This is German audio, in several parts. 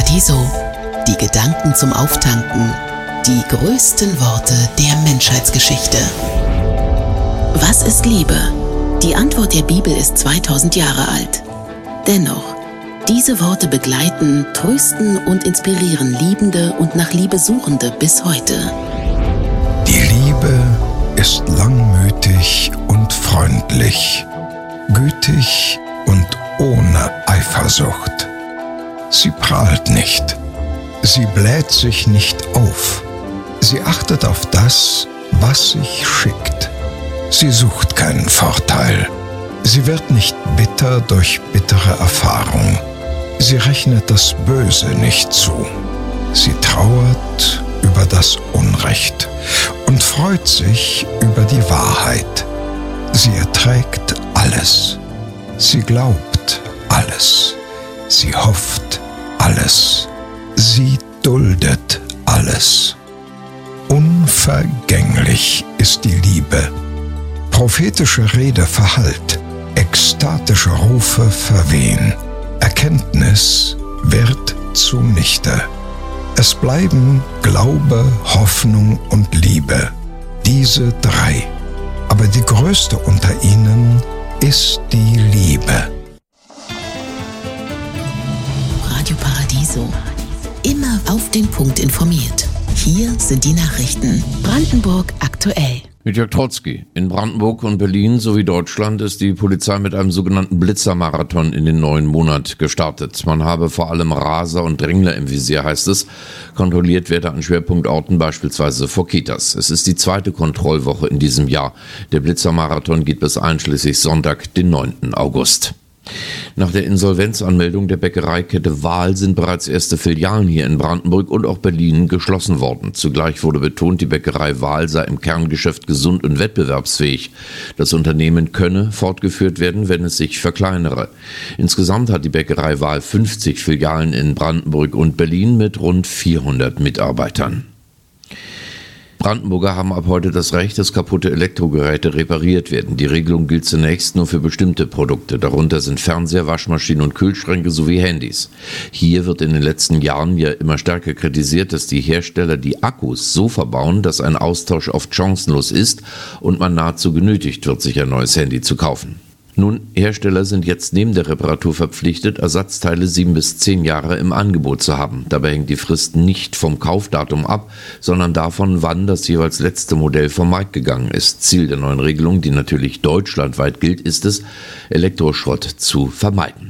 Paradiso. Die Gedanken zum Auftanken. Die größten Worte der Menschheitsgeschichte. Was ist Liebe? Die Antwort der Bibel ist 2000 Jahre alt. Dennoch, diese Worte begleiten, trösten und inspirieren Liebende und nach Liebe Suchende bis heute. Die Liebe ist langmütig und freundlich, gütig und ohne Eifersucht. Sie prahlt nicht, sie bläht sich nicht auf, sie achtet auf das, was sich schickt. Sie sucht keinen Vorteil, sie wird nicht bitter durch bittere Erfahrung, sie rechnet das Böse nicht zu, sie trauert über das Unrecht und freut sich über die Wahrheit. Sie erträgt alles. Sie glaubt alles. Sie hofft alles. Sie duldet alles. Unvergänglich ist die Liebe. Prophetische Rede verhallt. Ekstatische Rufe verwehen. Erkenntnis wird zunichte. Es bleiben Glaube, Hoffnung und Liebe, diese drei. Aber die größte unter ihnen ist die Liebe. Radio Paradiso. Immer auf den Punkt informiert. Hier sind die Nachrichten. Brandenburg aktuell. Mit Jörg Trotzki. In Brandenburg und Berlin sowie Deutschland ist die Polizei mit einem sogenannten Blitzermarathon in den neuen Monat gestartet. Man habe vor allem Raser und Drängler im Visier, heißt es. Kontrolliert werde an Schwerpunktorten, beispielsweise vor Kitas. Es ist die zweite Kontrollwoche in diesem Jahr. Der Blitzermarathon geht bis einschließlich Sonntag, den 9. August. Nach der Insolvenzanmeldung der Bäckereikette Wahl sind bereits erste Filialen hier in Brandenburg und auch Berlin geschlossen worden. Zugleich wurde betont, die Bäckerei Wahl sei im Kerngeschäft gesund und wettbewerbsfähig. Das Unternehmen könne fortgeführt werden, wenn es sich verkleinere. Insgesamt hat die Bäckerei Wahl 50 Filialen in Brandenburg und Berlin mit rund 400 Mitarbeitern. Brandenburger haben ab heute das Recht, dass kaputte Elektrogeräte repariert werden. Die Regelung gilt zunächst nur für bestimmte Produkte. Darunter sind Fernseher, Waschmaschinen und Kühlschränke sowie Handys. Hier wird in den letzten Jahren ja immer stärker kritisiert, dass die Hersteller die Akkus so verbauen, dass ein Austausch oft chancenlos ist und man nahezu genötigt wird, sich ein neues Handy zu kaufen. Nun, Hersteller sind jetzt neben der Reparatur verpflichtet, Ersatzteile 7 bis 10 Jahre im Angebot zu haben. Dabei hängt die Frist nicht vom Kaufdatum ab, sondern davon, wann das jeweils letzte Modell vom Markt gegangen ist. Ziel der neuen Regelung, die natürlich deutschlandweit gilt, ist es, Elektroschrott zu vermeiden.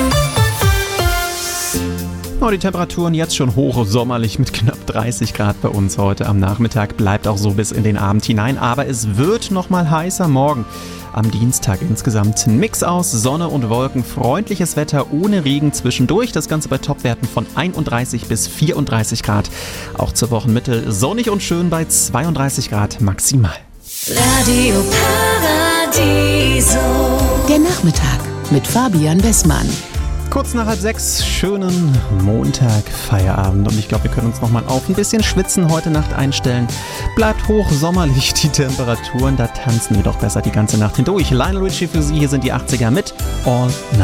Die Temperaturen jetzt schon hoch, sommerlich mit knapp 30 Grad bei uns heute am Nachmittag. Bleibt auch so bis in den Abend hinein, aber es wird noch mal heißer morgen. Am Dienstag insgesamt ein Mix aus Sonne und Wolken, freundliches Wetter ohne Regen zwischendurch. Das Ganze bei Topwerten von 31 bis 34 Grad. Auch zur Wochenmitte sonnig und schön bei 32 Grad maximal. Radio Paradiso. Der Nachmittag mit Fabian Wessmann. Kurz nach 5:30, schönen Montag, Feierabend. Und ich glaube, wir können uns nochmal auf ein bisschen Schwitzen heute Nacht einstellen. Bleibt hoch sommerlich die Temperaturen, da tanzen wir doch besser die ganze Nacht hindurch. Lionel Richie für Sie, hier sind die 80er mit All Night.